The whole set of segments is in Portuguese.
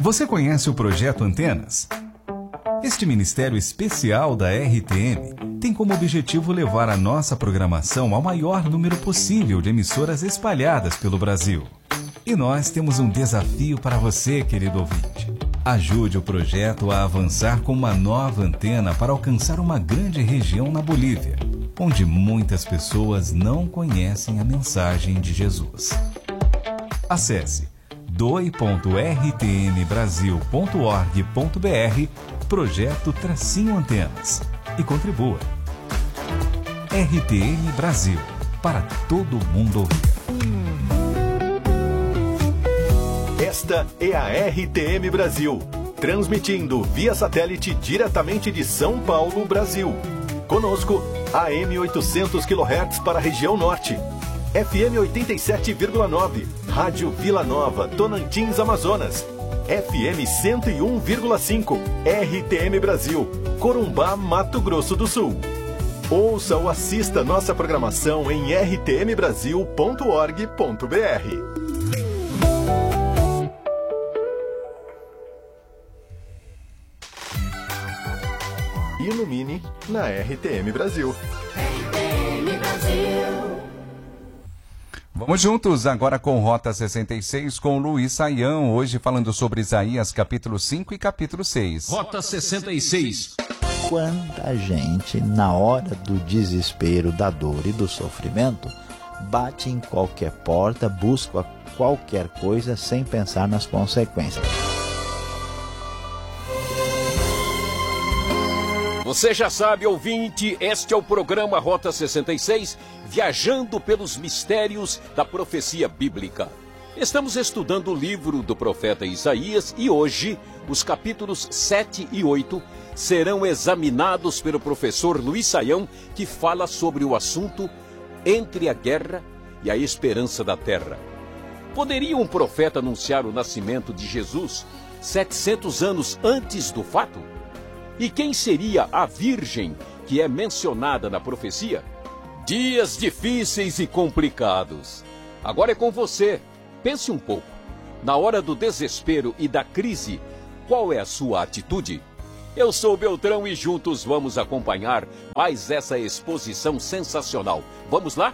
Você conhece o Projeto Antenas? Este ministério especial da RTM tem como objetivo levar a nossa programação ao maior número possível de emissoras espalhadas pelo Brasil. E nós temos um desafio para você, querido ouvinte. Ajude o projeto a avançar com uma nova antena para alcançar uma grande região na Bolívia, onde muitas pessoas não conhecem a mensagem de Jesus. Acesse doi.rtmbrasil.org.br Projeto-Antenas e contribua. RTM Brasil, para todo mundo ouvir. Esta é a RTM Brasil, transmitindo via satélite diretamente de São Paulo, Brasil. Conosco, AM 800 kHz para a região norte, FM 87,9, Rádio Vila Nova, Tonantins, Amazonas, FM 101,5, RTM Brasil, Corumbá, Mato Grosso do Sul. Ouça ou assista nossa programação em rtmbrasil.org.br. Ilumine na RTM Brasil. RTM Brasil. Vamos juntos agora com Rota 66 com Luiz Saião, hoje falando sobre Isaías capítulo 5 e capítulo 6. Rota 66. Quanta gente, na hora do desespero, da dor e do sofrimento, bate em qualquer porta, busca qualquer coisa sem pensar nas consequências. Você já sabe, ouvinte, este é o programa Rota 66, viajando pelos mistérios da profecia bíblica. Estamos estudando o livro do profeta Isaías e hoje os capítulos 7 e 8 serão examinados pelo professor Luiz Saião, que fala sobre o assunto entre a guerra e a esperança da terra. Poderia um profeta anunciar o nascimento de Jesus 700 anos antes do fato? E quem seria a virgem que é mencionada na profecia? Dias difíceis e complicados. Agora é com você. Pense um pouco. Na hora do desespero e da crise, qual é a sua atitude? Eu sou Beltrão e juntos vamos acompanhar mais essa exposição sensacional. Vamos lá?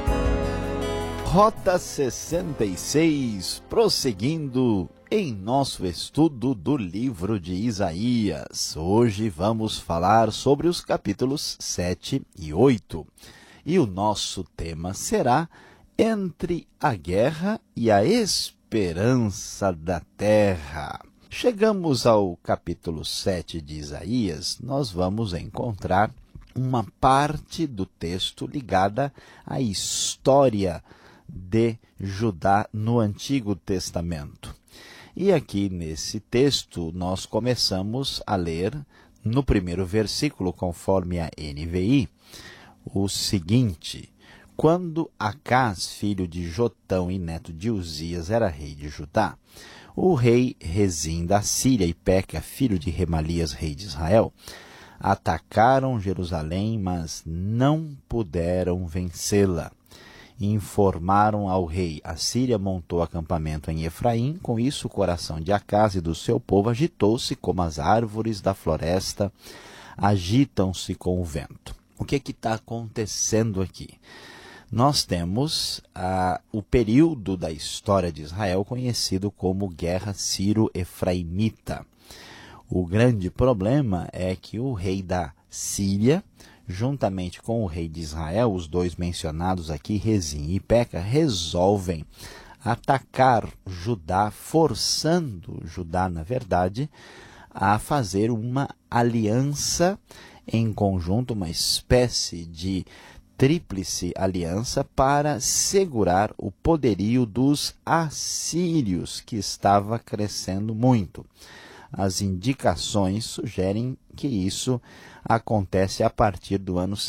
Rota 66, prosseguindo em nosso estudo do livro de Isaías. Hoje vamos falar sobre os capítulos 7 e 8. E o nosso tema será Entre a Guerra e a Esperança da Terra. Chegamos ao capítulo 7 de Isaías, nós vamos encontrar uma parte do texto ligada à história de Judá no Antigo Testamento. E aqui nesse texto nós começamos a ler no primeiro versículo, conforme a NVI, o seguinte: quando Acás, filho de Jotão e neto de Uzias, era rei de Judá, o rei Rezim da Síria e Peca, filho de Remalias, rei de Israel, atacaram Jerusalém, mas não puderam vencê-la. Informaram ao rei: a Síria montou acampamento em Efraim. Com isso, o coração de Acás e do seu povo agitou-se como as árvores da floresta agitam-se com o vento. O que está acontecendo aqui? Nós temos o período da história de Israel conhecido como Guerra Sírio-Efraimita. O grande problema é que o rei da Síria, juntamente com o rei de Israel, os dois mencionados aqui, Rezim e Peca, resolvem atacar Judá, forçando Judá, na verdade, a fazer uma aliança em conjunto, uma espécie de tríplice aliança para segurar o poderio dos assírios, que estava crescendo muito. As indicações sugerem que isso acontece a partir do ano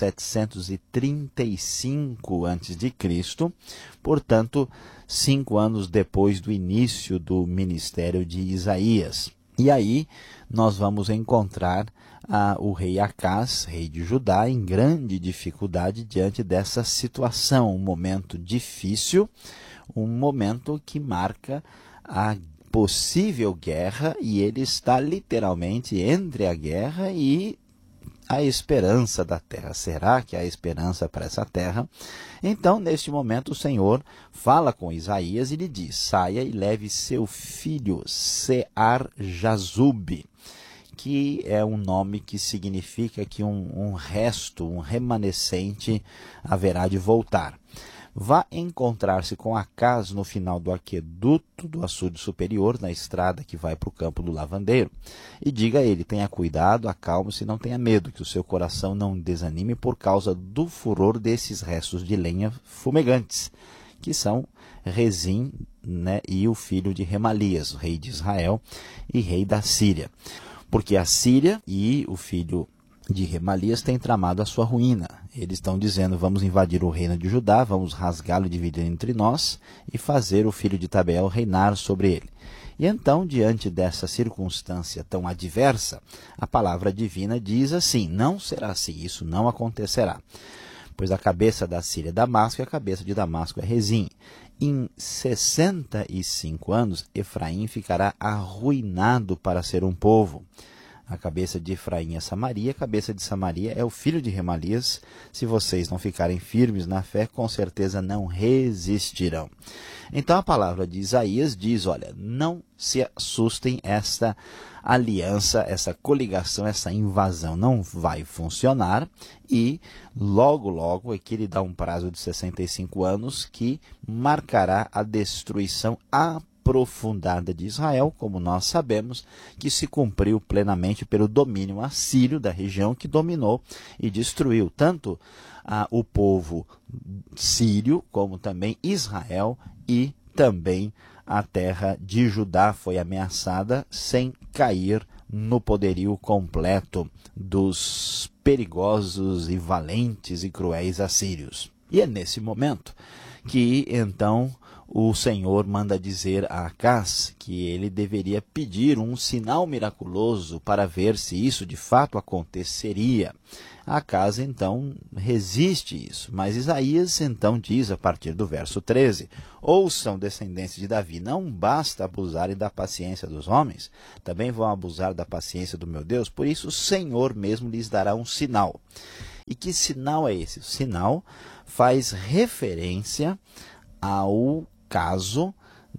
735 a.C., portanto, 5 anos depois do início do ministério de Isaías. E aí nós vamos encontrar o rei Acás, rei de Judá, em grande dificuldade diante dessa situação, um momento difícil, um momento que marca possível guerra e ele está literalmente entre a guerra e a esperança da terra. Será que há esperança para essa terra? Então, neste momento, o Senhor fala com Isaías e lhe diz: saia e leve seu filho Sear-Jazube, que é um nome que significa que um resto, um remanescente haverá de voltar. Vá encontrar-se com Acaz no final do aqueduto do açude superior, na estrada que vai para o campo do lavandeiro, e diga a ele: tenha cuidado, acalme-se, não tenha medo, que o seu coração não desanime por causa do furor desses restos de lenha fumegantes, que são Rezim, né, e o filho de Remalias, rei de Israel e rei da Síria. Porque a Síria e o filho de Remalias têm tramado a sua ruína. Eles estão dizendo: vamos invadir o reino de Judá, vamos rasgá-lo e dividir entre nós e fazer o filho de Tabeel reinar sobre ele. E então, diante dessa circunstância tão adversa, a palavra divina diz assim: não será assim, isso não acontecerá. Pois a cabeça da Síria é Damasco e a cabeça de Damasco é Rezim. Em 65 anos, Efraim ficará arruinado para ser um povo. A cabeça de Efraim é Samaria, a cabeça de Samaria é o filho de Remalias. Se vocês não ficarem firmes na fé, com certeza não resistirão. Então a palavra de Isaías diz: olha, não se assustem, esta aliança, essa coligação, essa invasão não vai funcionar. E logo, logo, aqui ele dá um prazo de 65 anos que marcará a destruição aprofundada de Israel, como nós sabemos, que se cumpriu plenamente pelo domínio assírio da região, que dominou e destruiu tanto o povo sírio, como também Israel, e também a terra de Judá foi ameaçada sem cair no poderio completo dos perigosos e valentes e cruéis assírios. E é nesse momento que então o Senhor manda dizer a Acaz que ele deveria pedir um sinal miraculoso para ver se isso de fato aconteceria. Acaz então resiste isso, mas Isaías então diz a partir do verso 13: ouçam, descendentes de Davi, não basta abusarem da paciência dos homens, também vão abusar da paciência do meu Deus, por isso o Senhor mesmo lhes dará um sinal. E que sinal é esse? O sinal faz referência ao caso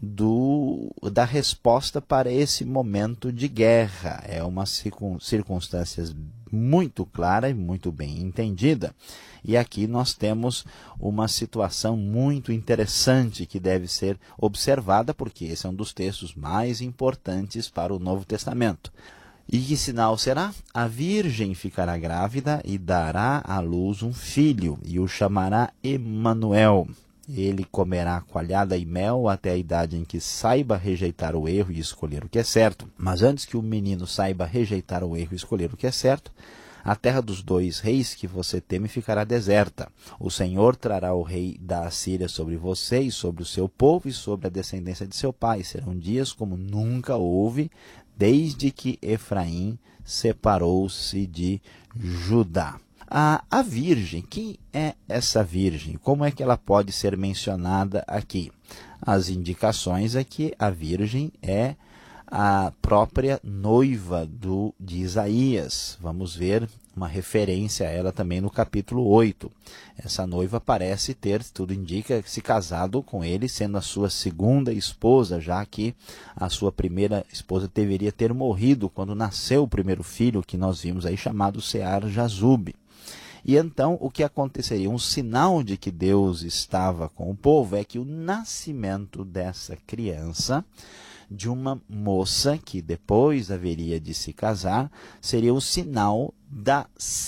da resposta para esse momento de guerra. É uma circunstância muito clara e muito bem entendida. E aqui nós temos uma situação muito interessante que deve ser observada, porque esse é um dos textos mais importantes para o Novo Testamento. E que sinal será? A virgem ficará grávida e dará à luz um filho, e o chamará Emanuel. Ele comerá coalhada e mel até a idade em que saiba rejeitar o erro e escolher o que é certo. Mas antes que o menino saiba rejeitar o erro e escolher o que é certo, a terra dos 2 reis que você teme ficará deserta. O Senhor trará o rei da Assíria sobre você e sobre o seu povo e sobre a descendência de seu pai. Serão dias como nunca houve, desde que Efraim separou-se de Judá. A virgem, quem é essa virgem? Como é que ela pode ser mencionada aqui? As indicações é que a virgem é a própria noiva de Isaías. Vamos ver uma referência a ela também no capítulo 8. Essa noiva parece ter, tudo indica, se casado com ele, sendo a sua segunda esposa, já que a sua primeira esposa deveria ter morrido quando nasceu o primeiro filho, que nós vimos aí, chamado Sear-Jazube. E então o que aconteceria? Um sinal de que Deus estava com o povo é que o nascimento dessa criança, de uma moça que depois haveria de se casar, seria o sinal da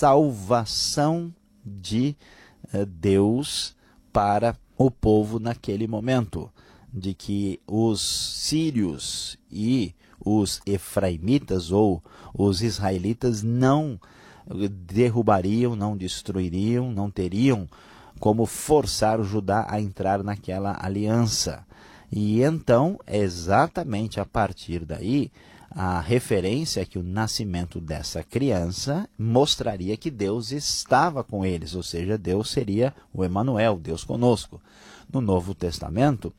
salvação de Deus para o povo naquele momento, de que os sírios e os efraimitas ou os israelitas não derrubariam, não destruiriam, não teriam como forçar o Judá a entrar naquela aliança. E então, exatamente a partir daí, a referência é que o nascimento dessa criança mostraria que Deus estava com eles, ou seja, Deus seria o Emanuel, Deus conosco. No Novo Testamento,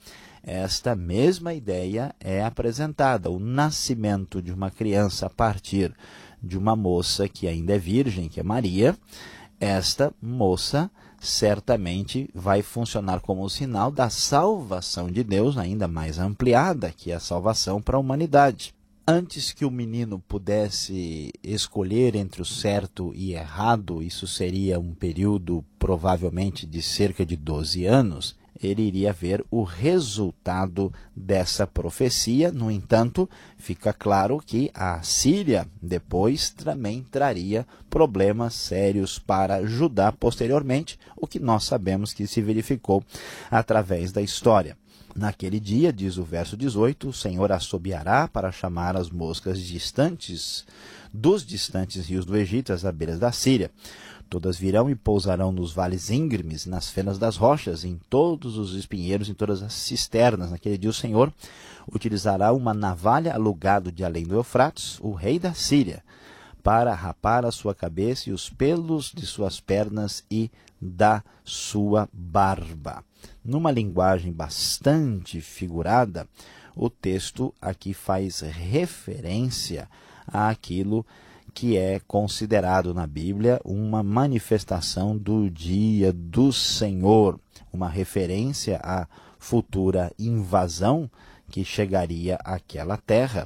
esta mesma ideia é apresentada. O nascimento de uma criança a partir de uma moça que ainda é virgem, que é Maria, esta moça certamente vai funcionar como um sinal da salvação de Deus, ainda mais ampliada, que é a salvação para a humanidade. Antes que o menino pudesse escolher entre o certo e errado, isso seria um período provavelmente de cerca de 12 anos, ele iria ver o resultado dessa profecia. No entanto, fica claro que a Assíria depois também traria problemas sérios para Judá posteriormente, o que nós sabemos que se verificou através da história. Naquele dia, diz o verso 18, o Senhor assobiará para chamar as moscas distantes dos distantes rios do Egito, às abelhas da Síria. Todas virão e pousarão nos vales íngremes, nas fenas das rochas, em todos os espinheiros, em todas as cisternas. Naquele dia o Senhor utilizará uma navalha alugado de além do Eufrates, o rei da Síria, para rapar a sua cabeça e os pelos de suas pernas e da sua barba. Numa linguagem bastante figurada, o texto aqui faz referência àquilo que é considerado na Bíblia uma manifestação do dia do Senhor, uma referência à futura invasão que chegaria àquela terra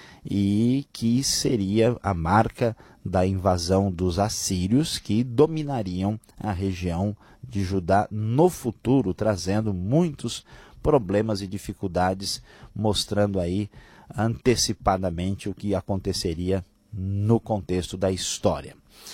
e que seria a marca da invasão dos assírios, que dominariam a região de Judá no futuro, trazendo muitos problemas e dificuldades, mostrando aí antecipadamente o que aconteceria no contexto da história.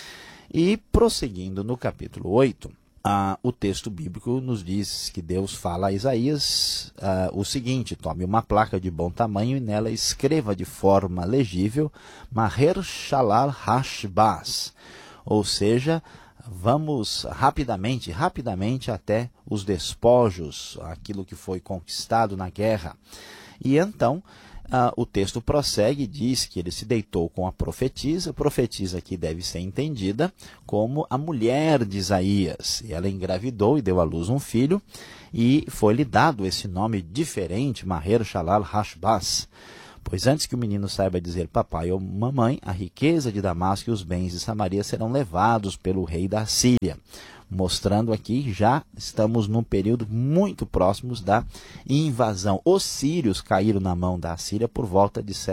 E prosseguindo no capítulo 8, o texto bíblico nos diz que Deus fala a Isaías o seguinte: tome uma placa de bom tamanho e nela escreva de forma legível Maher Shalal Hashbaz, ou seja, vamos rapidamente até os despojos, aquilo que foi conquistado na guerra. E então o texto prossegue e diz que ele se deitou com a profetisa. A profetisa aqui deve ser entendida como a mulher de Isaías. E ela engravidou e deu à luz um filho, e foi-lhe dado esse nome diferente, Maher Shalal Hashbaz. Pois antes que o menino saiba dizer papai ou mamãe, a riqueza de Damasco e os bens de Samaria serão levados pelo rei da Síria. Mostrando aqui, já estamos num período muito próximo da invasão. Os sírios caíram na mão da Síria por volta de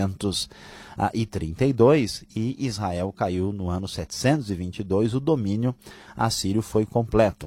732 e Israel caiu no ano 722, o domínio assírio foi completo.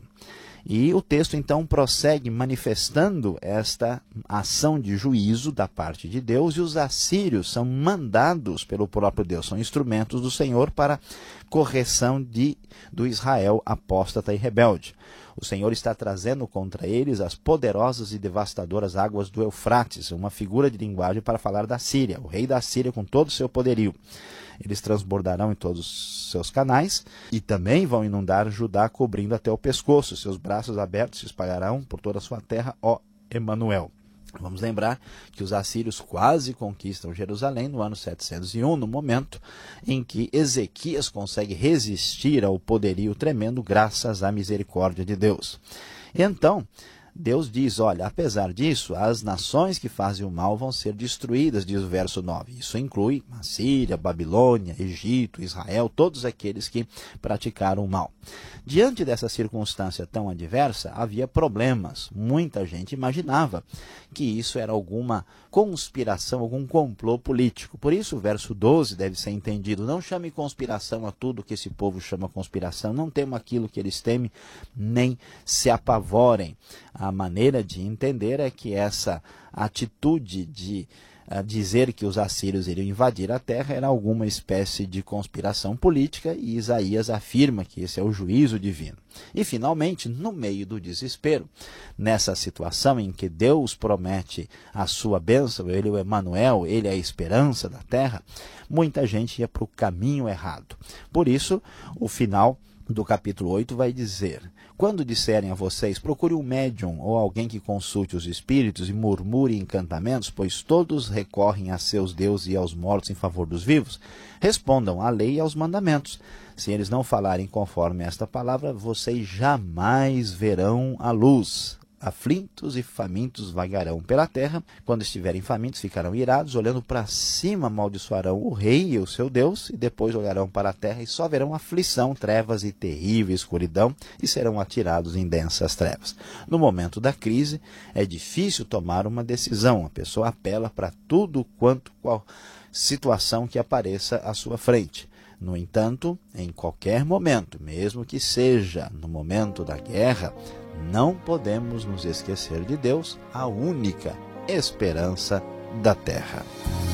E o texto então prossegue manifestando esta ação de juízo da parte de Deus, e os assírios são mandados pelo próprio Deus, são instrumentos do Senhor para correção do Israel apóstata e rebelde. O Senhor está trazendo contra eles as poderosas e devastadoras águas do Eufrates, uma figura de linguagem para falar da Síria, o rei da Síria com todo o seu poderio. Eles transbordarão em todos os seus canais e também vão inundar Judá, cobrindo até o pescoço. Seus braços abertos se espalharão por toda a sua terra, ó Emanuel. Vamos lembrar que os assírios quase conquistam Jerusalém no ano 701, no momento em que Ezequias consegue resistir ao poderio tremendo graças à misericórdia de Deus. Então, Deus diz, olha, apesar disso, as nações que fazem o mal vão ser destruídas, diz o verso 9. Isso inclui a Síria, Babilônia, Egito, Israel, todos aqueles que praticaram o mal. Diante dessa circunstância tão adversa, havia problemas. Muita gente imaginava que isso era alguma conspiração, algum complô político. Por isso o verso 12 deve ser entendido. Não chame conspiração a tudo que esse povo chama conspiração. Não temam aquilo que eles temem, nem se apavorem. A maneira de entender é que essa atitude de dizer que os assírios iriam invadir a terra era alguma espécie de conspiração política, e Isaías afirma que esse é o juízo divino. E finalmente, no meio do desespero, nessa situação em que Deus promete a sua bênção, ele é o Emanuel, ele é a esperança da terra, muita gente ia para o caminho errado. Por isso, o final do capítulo 8 vai dizer: quando disserem a vocês, procure um médium ou alguém que consulte os espíritos e murmure encantamentos, pois todos recorrem a seus deuses e aos mortos em favor dos vivos, respondam à lei e aos mandamentos. Se eles não falarem conforme esta palavra, vocês jamais verão a luz. aflitos e famintos vagarão pela terra. Quando estiverem famintos, ficarão irados, olhando para cima, amaldiçoarão o rei e o seu Deus, e depois olharão para a terra e só verão aflição, trevas e terrível escuridão, e serão atirados em densas trevas. No momento da crise, é difícil tomar uma decisão. A pessoa apela para tudo qual situação que apareça à sua frente. No entanto, em qualquer momento, mesmo que seja no momento da guerra, não podemos nos esquecer de Deus, a única esperança da terra.